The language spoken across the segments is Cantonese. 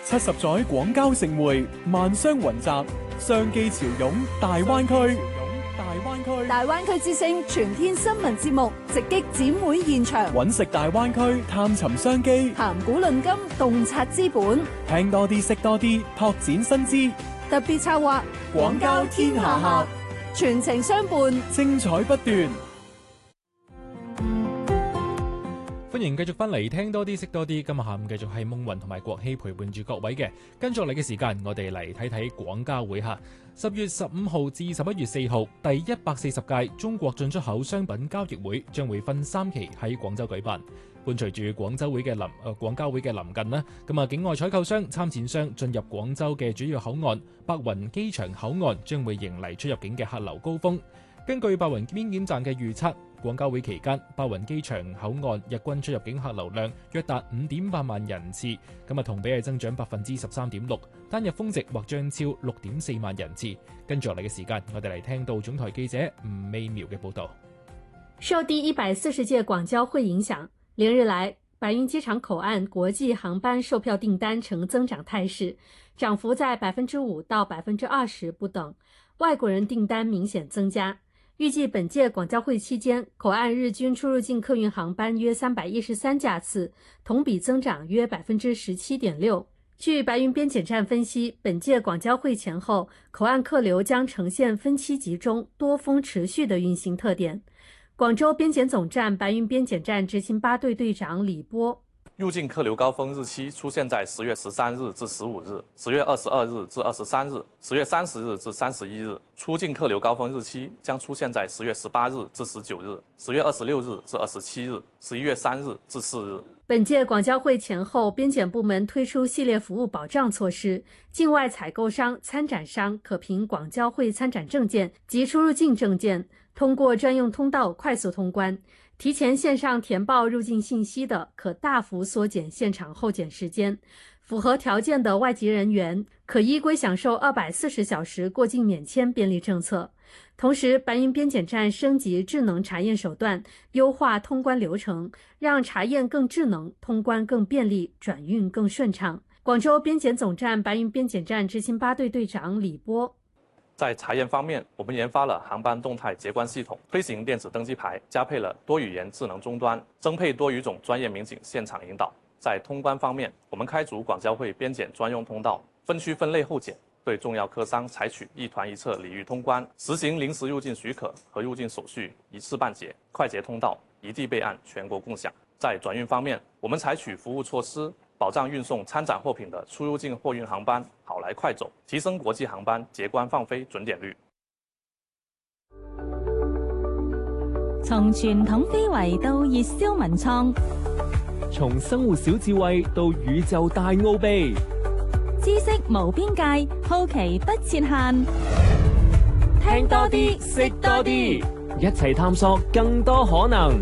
70載廣交盛會，萬商雲集，商機潮湧大灣區。 大灣區之聲全天新聞節目直擊展會現場， 揾食大灣區，探尋商機， 談古論今，洞察資本， 聽多啲，識多啲，拓展新知。 特別策劃廣交天下客，全程相伴， 精彩不斷。 歡迎繼續翻嚟聽多啲識多啲，今日下午繼續係夢雲同埋國希陪伴住各位嘅。跟住嚟嘅時間，我哋嚟睇睇廣交會嚇。10月15號至11月4號，第140屆中國進出口商品交易會將會分3期喺廣州舉辦。伴隨住廣交會嘅臨近啦，咁啊境外採購商、參展商進入廣州嘅主要口岸白雲機場口岸將會迎嚟出入境嘅客流高峰。根據白雲邊檢站嘅預測，廣交會期間，白雲機場口岸日均出入境客流量約達5.8萬人次，咁啊同比係增長13.6%，單日峰值或將超6.4萬人次。跟住落嚟嘅時間，我哋嚟聽到總台記者吳美苗嘅報道。 受第140屆廣交會影響，連日來白雲機場口岸國際航班售票訂單呈增長態勢，漲幅在5%到20%不等，外國人訂單明顯增加。預計本屆廣交會期間，口岸日均出入境客運航班約313架次，同比增長約17.6%。據白雲邊檢站分析，本屆廣交會前後，口岸客流將呈現分期集中、多峰持續的運行特點。廣州邊檢總站白雲邊檢站執勤8隊隊長李波。 入境客流高峰日期出現在10月13日至15日、10月22日至23日、10月30日至31日。出境客流高峰日期將出現在10月18日至19日、10月26日至27日、11月3日至4日。 本屆廣交會前後，邊檢部門推出系列服務保障措施，境外採購商、參展商可憑廣交會參展證件及出入境證件，通過專用通道快速通關。提前線上填報入境信息的，可大幅縮減現場候檢時間。符合條件的外籍人員可依規享受240小時過境免簽便利政策。同時，白雲邊檢站升級智能查驗手段，優化通關流程，讓查驗更智能，通關更便利，轉運更順暢。廣州邊檢總站白雲邊檢站執勤8隊隊長李波。 在查驗方面，我們研發了航班動態結關系統，推行電子登機牌，加配了多語言智能終端，增配多語種專業民警現場引導。在通關方面，我們開築廣交會邊檢專用通道，分區分類候檢，對重要客商採取一團一策禮遇通關，實行臨時入境許可和入境手續一次辦結，快捷通道，一地備案，全國共享。在轉運方面，我們採取服務措施，保障運送參展貨品的出入境貨運航班好來快走，提升國際航班結關放飛準點率。 從傳統非遺到熱銷文創， 從生活小智慧到宇宙大奧秘， 知識無邊界，好奇不設限。 聽多啲，識多啲，一齊探索更多可能。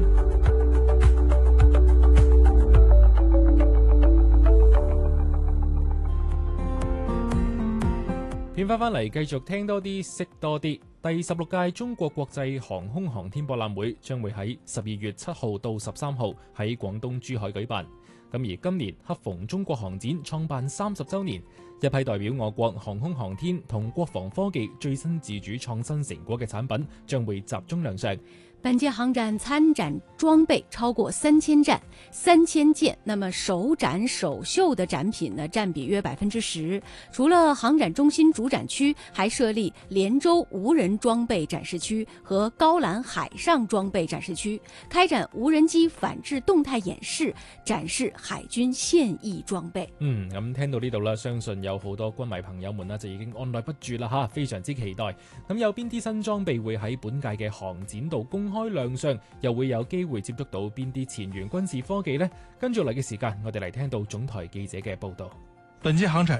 片翻嚟，繼續聽多啲，識多啲。第16屆中國國際航空航天博覽會將會喺12月7號到13號喺廣東珠海舉辦。咁而今年恰逢中國航展創辦30週年，一批代表我國航空航天同國防科技最新自主創新成果嘅產品將會集中亮相。 本屆航展參展裝備超過3000站，3000件。那麼首展首秀的展品呢，佔比約10%。除了航展中心主展區，還設立連州無人裝備展示區和高蘭海上裝備展示區，開展無人機反制動態演示，展示海軍現役裝備。 咁聽到呢度啦，相信有好多軍迷朋友們呢就已經按捺不住啦吓，非常之期待。咁有邊啲新裝備會喺本屆嘅航展度公開亮相，又會有機會接觸到邊啲前沿軍事科技呢？跟住嚟嘅時間，我哋嚟聽到總台記者嘅報道。 本屆航展